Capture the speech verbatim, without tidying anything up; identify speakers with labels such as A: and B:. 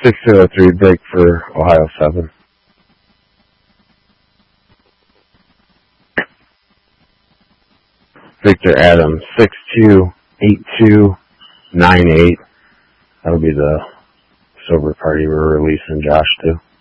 A: six zero three, break for Ohio seven. Victor Adams, six two eight two nine eight. That'll be the sober party we're releasing Josh to.